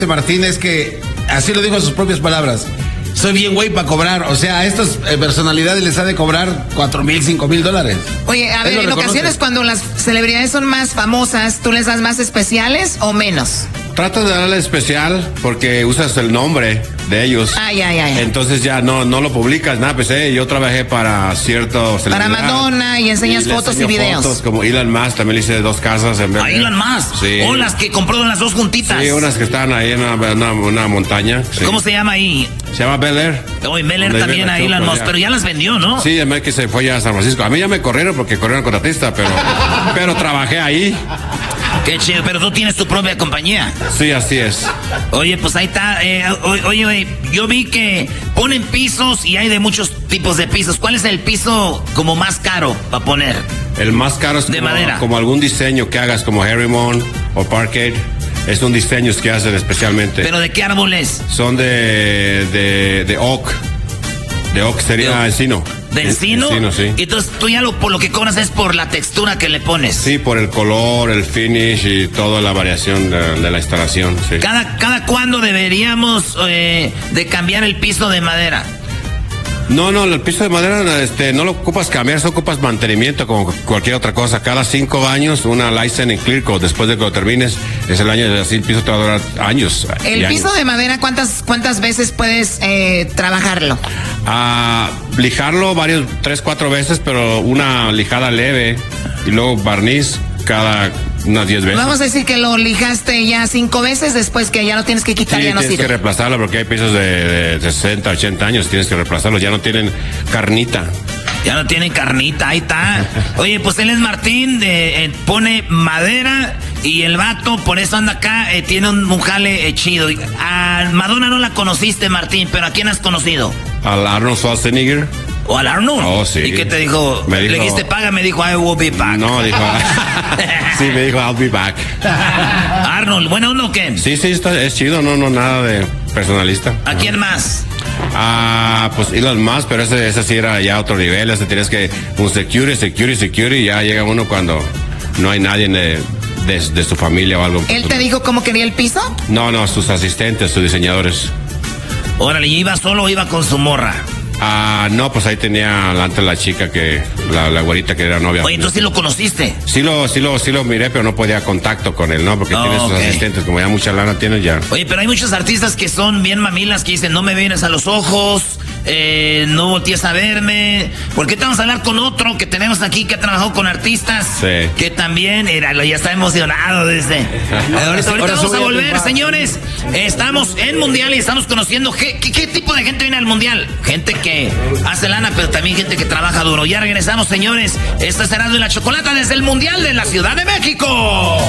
Martín es que, así lo dijo en sus propias palabras, soy bien güey para cobrar. O sea, a estas personalidades les ha de cobrar $4,000, $5,000. Oye, a ver, en ocasiones cuando las celebridades son más famosas, ¿tú les das más especiales o menos? Trato de darle especial porque usas el nombre de ellos. Ay. Entonces ya no lo publicas, nada, pues yo trabajé para cierto para Madonna y enseñas fotos y videos. Fotos, como Elon Musk, también le hice 2 casas en vez de... Elon Musk. Sí. O las que compró las 2 juntitas. Sí, unas que estaban ahí en una montaña. Sí. ¿Cómo se llama ahí? Se llama Bel Air. Oye, Bel Air también a Elon Musk, pero ya las vendió, ¿no? Sí, además que se fue ya a San Francisco. A mí ya me corrieron porque corrieron contratista, pero trabajé ahí. Qué chido, pero tú tienes tu propia compañía. Sí, así es. Oye, pues ahí está. Oye, yo vi que ponen pisos y hay de muchos tipos de pisos. ¿Cuál es el piso como más caro para poner? El más caro es de madera. Como algún diseño que hagas como Harriman o Parkade. Es un diseño que hacen especialmente. ¿Pero de qué árbol es? Son de oak. De oak sería encino. ¿De encino? Encino, sí. Entonces tú ya por lo que cobras es por la textura que le pones. Sí, por el color, el finish y toda la variación de la instalación, sí. ¿Cada cuándo deberíamos de cambiar el piso de madera? No, el piso de madera no lo ocupas cambiar, solo ocupas mantenimiento como cualquier otra cosa. Cada 5 años una license en Clear Coat, después de que lo termines, es el año, así el piso te va a durar años. El piso años. De madera, ¿cuántas veces puedes trabajarlo? Lijarlo 3-4 veces, pero una lijada leve y luego barniz cada unas 10 veces. Vamos a decir que lo lijaste ya 5 veces, después que ya lo tienes que quitar, sí, ya no sirve. Tienes que reemplazarlo porque hay pisos de 60, 80 años, tienes que reemplazarlos, ya no tienen carnita. Ya no tienen carnita, ahí está. Oye, pues él es Martín, pone madera y el vato, por eso anda acá, tiene un jale chido. A Madonna no la conociste, Martín, pero ¿a quién has conocido? Al Arnold Schwarzenegger. ¿O al Arnold? Oh, sí. ¿Y qué te dijo? Le dijiste paga, me dijo I will be back. No, dijo... sí, me dijo I'll be back. Arnold, ¿buena onda o qué? Sí, es chido, no, nada de personalista. ¿A quién más? Pues Elon Musk, pero ese sí era ya otro nivel, ese tienes que un security, ya llega uno cuando no hay nadie de su familia o algo. ¿Él te dijo cómo quería el piso? No, sus asistentes, sus diseñadores. Órale, ¿y iba solo o iba con su morra? No, pues ahí tenía antes la chica la güerita que era novia. Oye, entonces sí lo conociste. Sí lo miré, pero no podía contacto con él, ¿no? Porque tiene sus asistentes, como ya mucha lana tiene ya. Oye, pero hay muchos artistas que son bien mamilas, que dicen, no me vienes a los ojos, no voltees a verme. ¿Por qué te vamos a hablar con otro que tenemos aquí que ha trabajado con artistas? Sí. Que también, ya está emocionado desde... Ahorita vamos a volver, señores. Estamos en Mundial y estamos conociendo qué tipo de gente viene al Mundial. Gente que hace lana, pero también gente que trabaja duro. Ya regresamos, señores. Esto es Erasmo y la Chocolata desde el Mundial de la Ciudad de México.